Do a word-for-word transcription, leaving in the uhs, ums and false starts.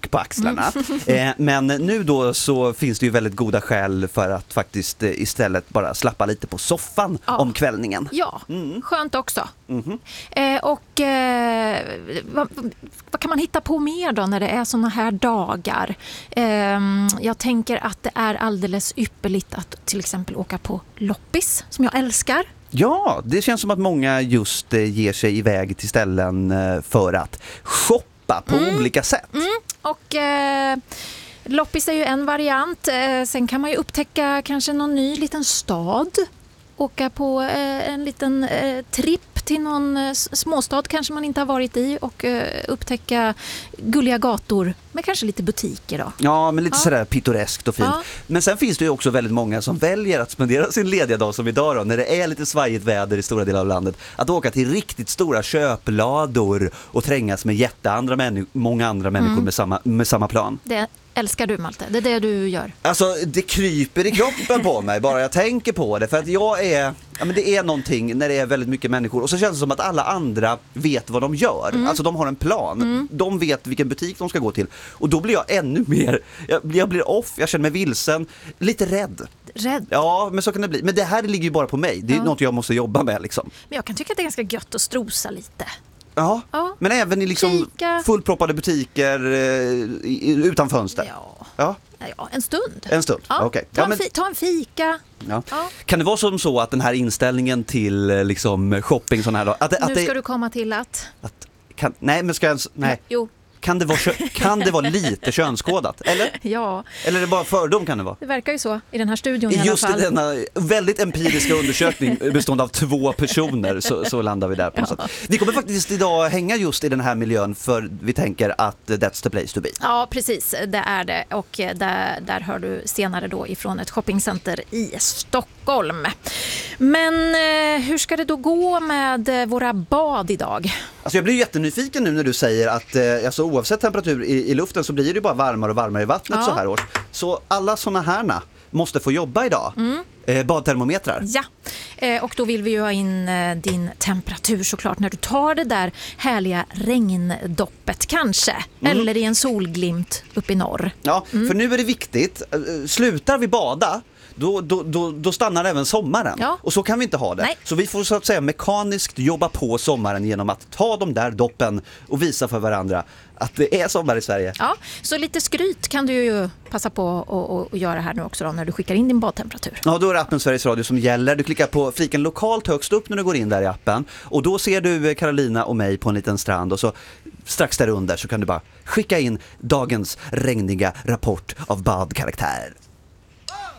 ryck på axlarna. Mm. Eh, men nu då så finns det ju väldigt goda skäl för att faktiskt eh, istället bara slappa lite på soffan ja. om kvällningen. Ja, mm. skönt också. Mm-hmm. Eh, och eh, vad, vad kan man hitta på mer då när det är såna här dagar? Eh, jag tänker att det är alldeles ypperligt att till exempel åka på loppis, som jag älskar. Ja, det känns som att många just eh, ger sig iväg till ställen eh, för att shoppa på mm. olika sätt. Mm. Och eh, loppis är ju en variant. Eh, sen kan man ju upptäcka kanske någon ny liten stad. Åka på eh, en liten eh, tripp till någon eh, småstad kanske man inte har varit i och eh, upptäcka gulliga gator med kanske lite butiker då. Ja, men lite ja. sådär pittoreskt och fint. Ja. Men sen finns det ju också väldigt många som väljer att spendera sin lediga dag som idag då, när det är lite svajigt väder i stora delar av landet, att åka till riktigt stora köplador och trängas med jätteandra människor, många andra människor mm. med, samma, med samma plan. Det älskar du, Malte. Det är det du gör. Alltså, det kryper i kroppen på mig bara jag tänker på det. För att jag är... Ja, men det är någonting när det är väldigt mycket människor. Och så känns det som att alla andra vet vad de gör. Mm. Alltså, de har en plan. Mm. De vet vilken butik de ska gå till. Och då blir jag ännu mer... Jag, jag blir off, jag känner mig vilsen. Lite rädd. Rädd? Ja, men så kan det bli. Men det här ligger ju bara på mig. Det är ja. något jag måste jobba med liksom. Men jag kan tycka att det är ganska gött att strosa lite. Ja, ja. Men även i liksom fullproppade butiker eh, utan fönster. Ja. Ja. Ja, en stund. En stund, ja. okej. Ta, ja, men... ta en fika. Ja. Ja. Kan det vara som så att den här inställningen till liksom shopping sån här då, att, nu att det, ska du komma till att... att kan, nej, men ska jag ens, nej. Jo. Kan det, vara, kan det vara lite könskodat? Eller? Ja. Eller är det bara fördom kan det vara? Det verkar ju så i den här studion i alla Just fall. Just i denna väldigt empiriska undersökning bestående av två personer så, så landar vi där på något ja. sätt. Vi kommer faktiskt idag hänga just i den här miljön för vi tänker att that's the place to be. Ja, precis. Det är det. Och där, där hör du senare då ifrån ett shoppingcenter i Stockholm. Men eh, hur ska det då gå med våra bad idag? Alltså jag blir jättenyfiken nu när du säger att eh, alltså oavsett temperatur i, i luften så blir det bara varmare och varmare i vattnet ja. så här års. Så alla såna härna måste få jobba idag. Mm. Eh, badtermometrar. Ja, eh, och då vill vi ju ha in eh, din temperatur såklart när du tar det där härliga regndoppet kanske. Mm. Eller i en solglimt upp i norr. Ja, mm. för nu är det viktigt. Eh, slutar vi bada Då, då, då, då stannar även sommaren. Ja. Och så kan vi inte ha det. Nej. Så vi får så att säga mekaniskt jobba på sommaren genom att ta de där doppen och visa för varandra att det är sommar i Sverige. Ja, så lite skryt kan du ju passa på att göra här nu också då, när du skickar in din badtemperatur. Ja, då är det appen Sveriges Radio som gäller. Du klickar på fliken lokalt högst upp när du går in där i appen. Och då ser du Carolina och mig på en liten strand. Och så strax där under så kan du bara skicka in dagens regniga rapport av badkaraktär.